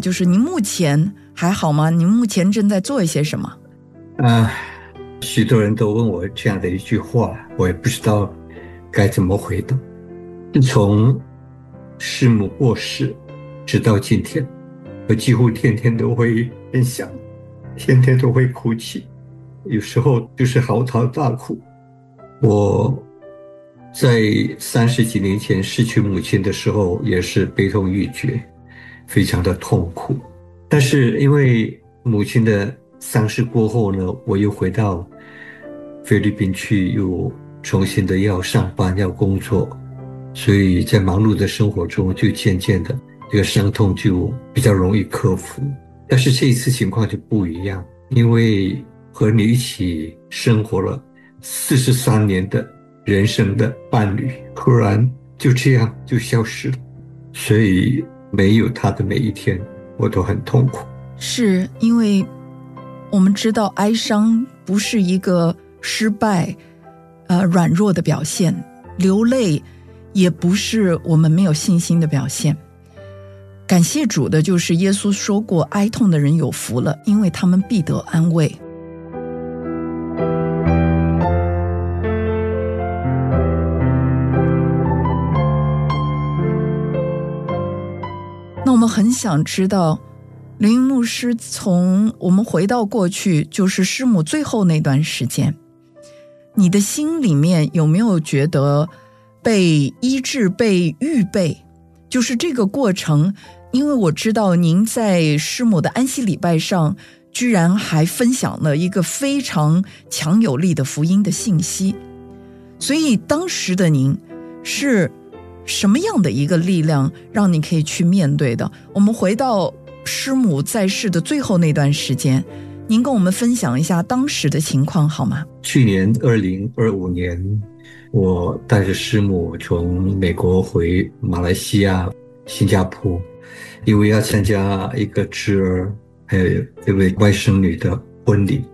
就是您目前还好吗？您目前正在做一些什么？ 许多人都问我这样的一句话，我也不知道该怎么回答。自从师母过世直到今天，我几乎天天都会分享，天天都会哭泣，有时候就是嚎啕大哭。我在30几年前失去母亲的时候也是悲痛欲绝，非常的痛苦。但是因为母亲的丧事过后呢，我又回到菲律宾去，又重新的要上班要工作，所以在忙碌的生活中就渐渐的这个伤痛就比较容易克服。但是这一次情况就不一样，因为和你一起生活了43年的人生的伴侣突然就这样就消失了，所以没有他的每一天我都很痛苦。 是因为我们知道哀伤不是一个失败软弱的表现，流泪也不是我们没有信心的表现。感谢主的就是耶稣说过，哀痛的人有福了，因为他们必得安慰。那我们很想知道，林牧师，从我们回到过去，就是师母最后那段时间，你的心里面有没有觉得被医治、被预备？就是这个过程，因为我知道您在师母的安息礼拜上居然还分享了一个非常强有力的福音的信息，所以当时的您是什么样的一个力量让你可以去面对的？我们回到师母在世的最后那段时间，您跟我们分享一下当时的情况好吗？ 去年2025年，我带着师母从美国回马来西亚、新加坡，因为要参加一个侄儿还有一位外甥女的婚礼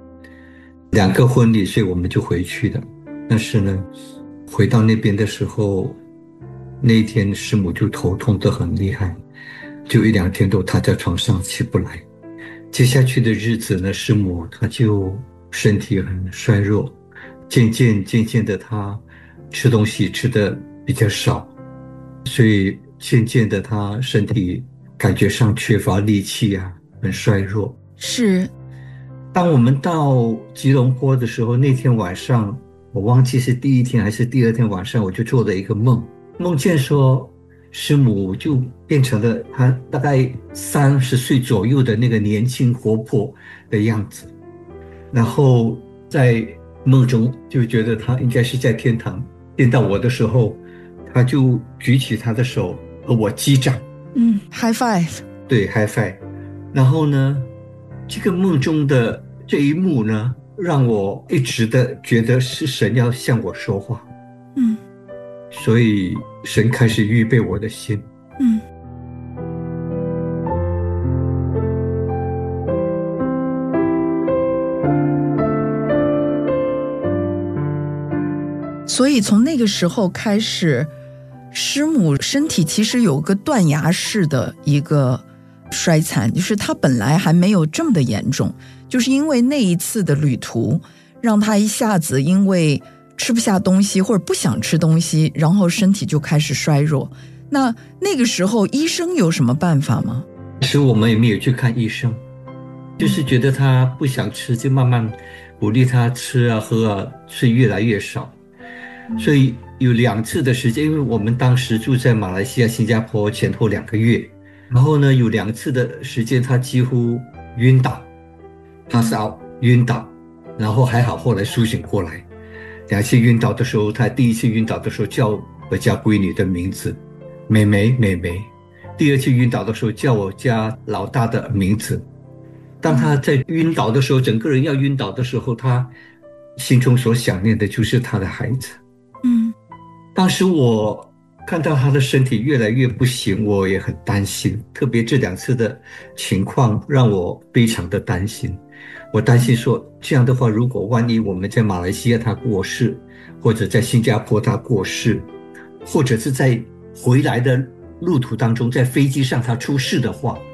，2个婚礼，所以我们就回去的。但是呢，回到那边的时候，那一天师母就头痛得很厉害，就1-2天都躺在床上起不来。接下去的日子呢，师母她就身体很衰弱，渐渐的她吃东西吃得比较少，所以渐渐的她身体感觉上缺乏力气啊，很衰弱。 是。 当我们到吉隆坡的时候，那天晚上我忘记是第1天还是第2天晚上，我就做了一个梦，梦见说师母就变成了她大概30岁左右的那个年轻活泼的样子，然后在梦中就觉得她应该是在天堂，见到我的时候她就举起她的手和我击掌 ，high five。 对， high five。 然后呢，这个梦中的这一幕呢，让我一直的觉得是神要向我说话，所以神开始预备我的心。 所以从那个时候开始，师母身体其实有个断崖式的一个衰残，就是她本来还没有这么的严重，就是因为那一次的旅途让她一下子因为吃不下东西或者不想吃东西，然后身体就开始衰弱。那个时候医生有什么办法吗？ 其实我们也没有去看医生，就是觉得她不想吃，就慢慢鼓励她吃啊喝啊，吃越来越少。所以有2次的时间，因为我们当时住在马来西亚、新加坡前后2个月，然后呢有2次的时间她几乎晕倒，pass out，晕倒，然后还好后来苏醒过来。2次晕倒的时候，她第1次晕倒的时候叫我家闺女的名字美美，第2次晕倒的时候叫我家老大的名字。当她在晕倒的时候，整个人要晕倒的时候，她心中所想念的就是她的孩子。当时我看到她的身体越来越不行，我也很担心，特别这2次的情况让我非常的担心。我担心说，这样的话，如果万一我们在马来西亚她过世，或者在新加坡她过世，或者是在回来的路途当中在飞机上她出事的话，